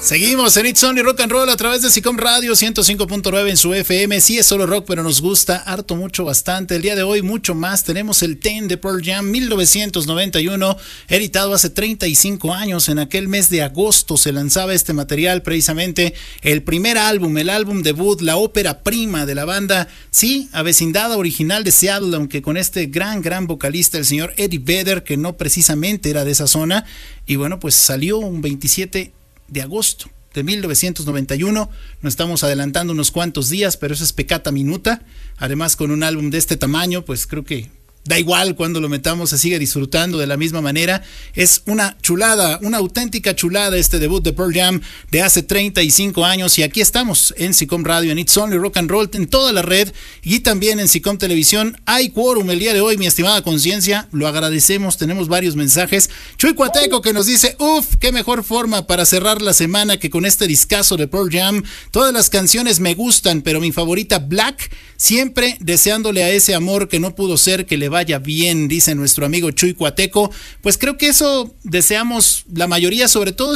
Seguimos en It's Only Rock and Roll a través de SICOM Radio 105.9 en su FM. Sí es solo rock, pero nos gusta harto, mucho, bastante. El día de hoy mucho más. Tenemos el 10 de Pearl Jam 1991, editado hace 35 años. En aquel mes de agosto se lanzaba este material, precisamente el primer álbum, el álbum debut, la ópera prima de la banda. Sí, avecindada original de Seattle, aunque con este gran vocalista, el señor Eddie Vedder, que no precisamente era de esa zona. Y bueno, pues salió un 27 de agosto de 1991, nos estamos adelantando unos cuantos días, pero eso es pecata minuta. Además, con un álbum de este tamaño, pues creo que da igual cuando lo metamos, se sigue disfrutando de la misma manera. Es una chulada, una auténtica chulada este debut de Pearl Jam de hace 35 años. Y aquí estamos en SICOM Radio, en It's Only Rock and Roll, en toda la red y también en SICOM Televisión. Hay quórum el día de hoy, mi estimada conciencia, lo agradecemos, tenemos varios mensajes. Chuy Cuateco que nos dice, qué mejor forma para cerrar la semana que con este discazo de Pearl Jam. Todas las canciones me gustan, pero mi favorita Black, siempre deseándole a ese amor que no pudo ser que le vaya bien, dice nuestro amigo Chuy Cuateco. Pues creo que eso deseamos la mayoría, sobre todo